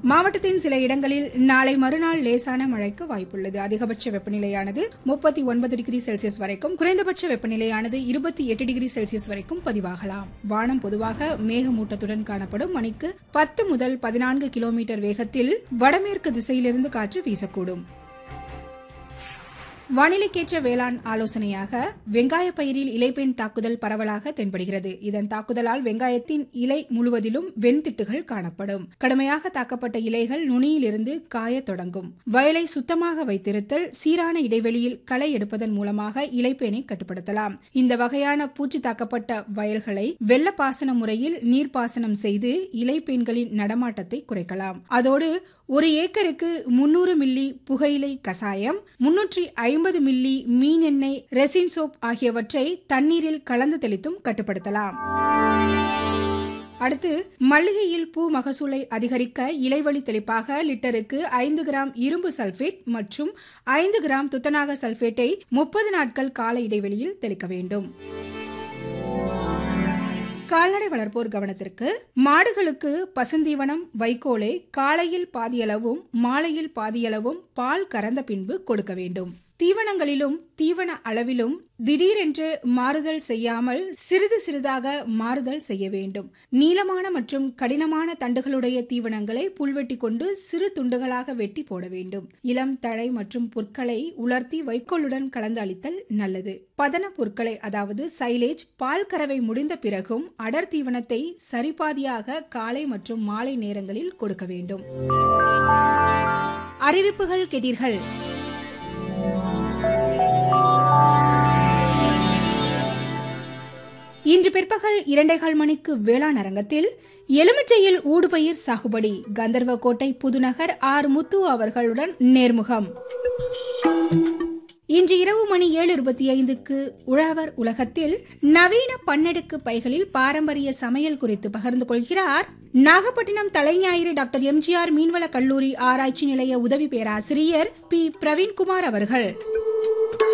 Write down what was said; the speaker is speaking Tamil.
மாவட்டத்தின் சில இடங்களில் நாளை மறுநாள் லேசான மழைக்கு வாய்ப்புள்ளது. அதிகபட்ச வெப்பநிலையானது 39 டிகிரி செல்சியஸ் வரைக்கும், குறைந்தபட்ச வெப்பநிலையானது 28 டிகிரி செல்சியஸ் வரைக்கும் பதிவாகலாம். வானம் பொதுவாக மேகமூட்டத்துடன் காணப்படும். மணிக்கு 10 முதல் 14 கிலோமீட்டர் வேகத்தில் வடமேற்கு திசையிலிருந்து காற்று வீசக்கூடும். வானிலைக்கேற்ற வேளாண் ஆலோசனையாக வெங்காய பயிரில் இலைப்பெண் தாக்குதல் பரவலாக தென்படுகிறது. இதன் தாக்குதலால் வெங்காயத்தின் இலை முழுவதிலும் வெண்திட்டுகள் காணப்படும். கடுமையாக தாக்கப்பட்ட இலைகள் நுனியிலிருந்து காயத் தொடங்கும். வயலை சுத்தமாக வைத்திருத்தல், சீரான இடைவெளியில் களை எடுப்பதன் மூலமாக இலைப்பேனை கட்டுப்படுத்தலாம். இந்த வகையான பூச்சி தாக்கப்பட்ட வயல்களை வெள்ளப்பாசன முறையில் நீர்ப்பாசனம் செய்து இலைப்பெண்களின் நடமாட்டத்தை குறைக்கலாம். அதோடு 1 ஏக்கருக்கு 300 மில்லி புகையிலை கசாயம், 350 மில்லி மீன் எண்ணெய், ரெசின் சோப் ஆகியவற்றை தண்ணீரில் கலந்து தெளித்தும் கட்டுப்படுத்தலாம். அடுத்து, மல்லிகையில் பூ மகசூலை அதிகரிக்க இலைவழி தெளிப்பாக லிட்டருக்கு 5 கிராம் இரும்பு சல்பேட் மற்றும் 5 கிராம் துத்தநாக சல்பேட்டை 30 நாட்கள் கால இடைவெளியில் தெளிக்க வேண்டும். கால்நடை வளர்ப்போர் கவனத்திற்கு, மாடுகளுக்கு பசுந்தீவனம், வைக்கோலை காலையில் பாதியளவும் மாலையில் பாதியளவும் பால் கறந்த பின்பு கொடுக்க வேண்டும். தீவனங்களிலும் தீவன அளவிலும் திடீரென்று மாறுதல் செய்யாமல் சிறிது சிறிதாக மாறுதல் செய்ய வேண்டும். நீளமான மற்றும் கடினமான தண்டுகளுடைய தீவனங்களை புல்வெட்டி கொண்டு சிறு துண்டுகளாக வெட்டி போட வேண்டும். இளம் தழை மற்றும் புற்களை உலர்த்தி வைக்கோலுடன் கலந்து அளித்தல் நல்லது. பதன புற்களை அதாவது சைலேஜ் பால் கறவை முடிந்த பிறகும் அடர் தீவனத்தை சரிபாதியாக காலை மற்றும் மாலை நேரங்களில் கொடுக்க வேண்டும். அறிவிப்புகள் கேட்டீர்கள். இன்று பிற்பகல் 2:15 மணிக்கு வேளாண் அரங்கத்தில் எலுமிச்சையில் ஊடுபயிர் சாகுபடி, கந்தர்வக்கோட்டை புதுநகர் ஆர் முத்து அவர்களுடன் நேர்முகம். இன்று இரவு மணி 7:25க்கு உழவர் உலகத்தில் நவீன பன்னெடுக்கு பைகளில் பாரம்பரிய சமையல் குறித்து பகிர்ந்து கொள்கிறார் நாகப்பட்டினம் தலைஞாயிறு டாக்டர் எம்ஜிஆர் மீன்வள கல்லூரி ஆராய்ச்சி நிலைய உதவி பேராசிரியர் பி. பிரவீன்குமார் அவர்கள்.